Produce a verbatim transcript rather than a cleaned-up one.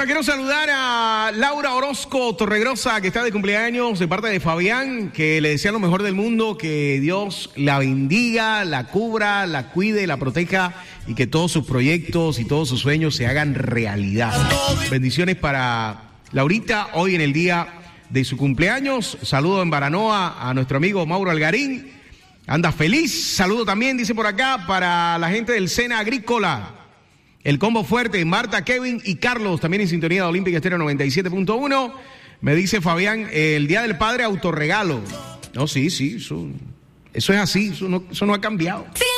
quiero saludar a Laura Orozco Torregrosa, que está de cumpleaños, de parte de Fabián, que le desea lo mejor del mundo, que Dios la bendiga, la cubra, la cuide, la proteja y que todos sus proyectos y todos sus sueños se hagan realidad. Bendiciones para Laurita, hoy en el día de su cumpleaños. Saludo en Baranoa a nuestro amigo Mauro Algarín. Anda feliz. Saludo también, dice por acá, para la gente del Sena Agrícola. El combo fuerte, Marta, Kevin y Carlos, también en sintonía de Olímpica Estéreo noventa y siete punto uno. Me dice Fabián, el Día del Padre autorregalo. No, sí, sí, eso, eso es así, eso no, eso no ha cambiado. Sí.